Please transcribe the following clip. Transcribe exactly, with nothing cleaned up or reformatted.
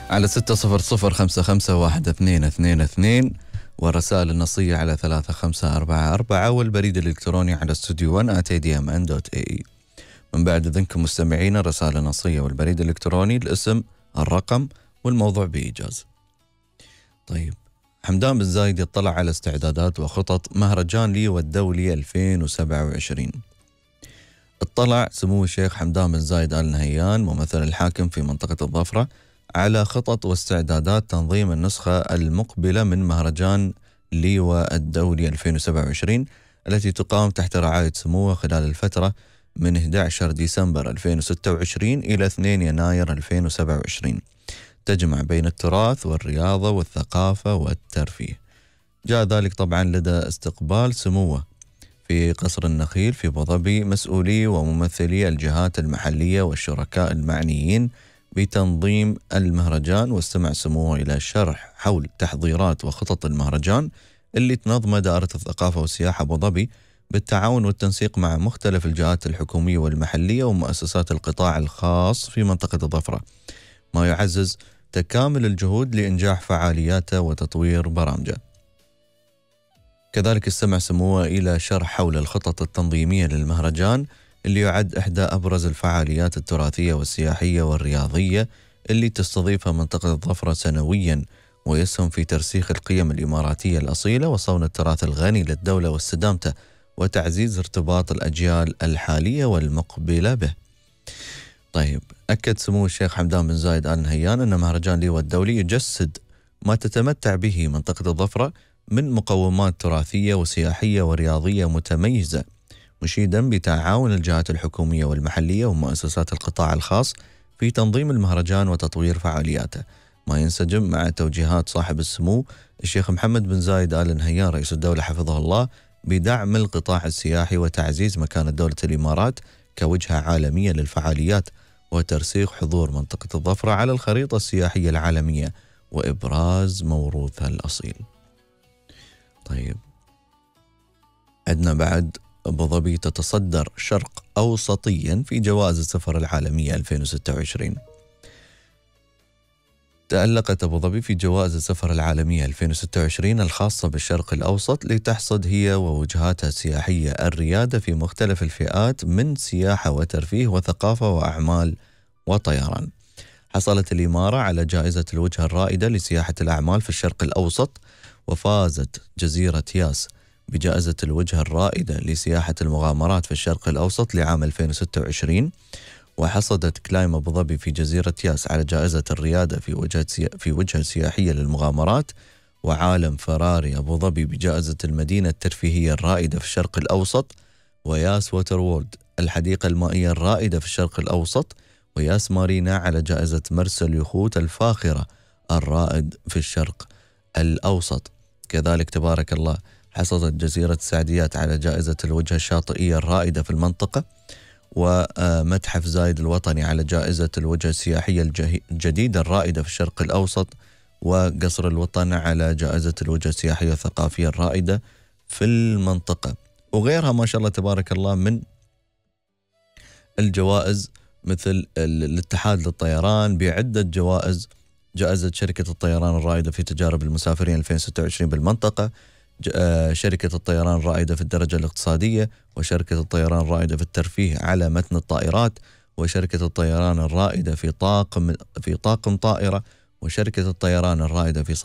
على ستة صفر صفر خمسة خمسة واحد اثنين اثنين اثنين، والرسائل النصية على ثلاثة خمسة أربعة أربعة، والبريد الإلكتروني على استوديو ون آت إيه دي إم إن دوت إيه إي. من بعد إذنكم مستمعين الرسائل النصية والبريد الإلكتروني، الاسم، الرقم، والموضوع بإيجاز. طيب، حمدان بن زايد يطلع على استعدادات وخطط مهرجان ليوا الدولي ألفين وسبعة وعشرين. اطلع سمو الشيخ حمدان بن زايد آل نهيان ممثل الحاكم في منطقة الظفرة على خطط واستعدادات تنظيم النسخة المقبلة من مهرجان ليوا الدولي ألفين وسبعة وعشرين التي تقام تحت رعاية سموه خلال الفترة من أحد عشر ديسمبر ألفين وستة وعشرين إلى اثنين يناير ألفين وسبعة وعشرين، تجمع بين التراث والرياضة والثقافة والترفيه. جاء ذلك طبعا لدى استقبال سموه في قصر النخيل في أبو ظبي مسؤولي وممثلي الجهات المحلية والشركاء المعنيين بتنظيم المهرجان، واستمع سموه إلى شرح حول تحضيرات وخطط المهرجان اللي تنظمه دائرة الثقافة والسياحة أبو ظبي بالتعاون والتنسيق مع مختلف الجهات الحكومية والمحلية ومؤسسات القطاع الخاص في منطقة الظفرة، ما يعزز تكامل الجهود لإنجاح فعالياته وتطوير برامجه. كذلك استمع سموه إلى شرح حول الخطط التنظيمية للمهرجان اللي يعد إحدى أبرز الفعاليات التراثية والسياحية والرياضية اللي تستضيفها منطقة الظفرة سنويا، ويسهم في ترسيخ القيم الإماراتية الأصيلة وصون التراث الغني للدولة واستدامته وتعزيز ارتباط الأجيال الحالية والمقبلة به. طيب، أكد سمو الشيخ حمدان بن زايد آل نهيان أن مهرجان ليوا الدولي يجسد ما تتمتع به منطقة الظفرة من مقومات تراثية وسياحية ورياضية متميزة، مشيدا بتعاون الجهات الحكومية والمحلية ومؤسسات القطاع الخاص في تنظيم المهرجان وتطوير فعالياته، ما ينسجم مع توجيهات صاحب السمو الشيخ محمد بن زايد آل نهيان رئيس الدولة حفظه الله بدعم القطاع السياحي وتعزيز مكانة دولة الإمارات كوجهة عالمية للفعاليات وترسيخ حضور منطقة الظفرة على الخريطة السياحية العالمية وإبراز موروثها الأصيل. طيب، عندنا بعد أبو ظبي تتصدر شرق أوسطيا في جوائز السفر العالمية ألفين وستة وعشرين. تألقت أبو ظبي في جوائز السفر العالمية ألفين وستة وعشرين الخاصة بالشرق الأوسط لتحصد هي ووجهاتها السياحية الريادة في مختلف الفئات من سياحة وترفيه وثقافة وأعمال وطيران. حصلت الإمارة على جائزة الوجهة الرائدة لسياحة الأعمال في الشرق الأوسط، وفازت جزيرة ياس بجائزة الوجهة الرائدة لسياحة المغامرات في الشرق الأوسط لعام ألفين وستة وعشرين، وحصدت كلايم أبو ظبي في جزيرة ياس على جائزة الريادة في وجهة سيا... في وجهة سياحية للمغامرات، وعالم فراري أبو ظبي بجائزة المدينة الترفيهية الرائدة في الشرق الأوسط، وياس ووتر وورلد الحديقة المائية الرائدة في الشرق الأوسط، وياس مارينا على جائزة مرسى اليخوت الفاخرة الرائد في الشرق الأوسط. كذلك تبارك الله حصلت جزيرة السعديات على جائزة الوجهة الشاطئية الرائدة في المنطقة، ومتحف زايد الوطني على جائزة الوجهة السياحية الجديدة الرائدة في الشرق الأوسط، وقصر الوطن على جائزة الوجهة السياحية الثقافية الرائدة في المنطقة، وغيرها ما شاء الله تبارك الله من الجوائز، مثل الاتحاد للطيران بعدة جوائز، جائزة شركة الطيران الرائدة في تجارب المسافرين ألفين وستة وعشرين بالمنطقة، شركة الطيران الرائدة في الدرجة الاقتصادية، وشركة الطيران الرائدة في الترفيه على متن الطائرات، وشركة الطيران الرائدة في طاقم في طاقم طائرة، وشركة الطيران الرائدة في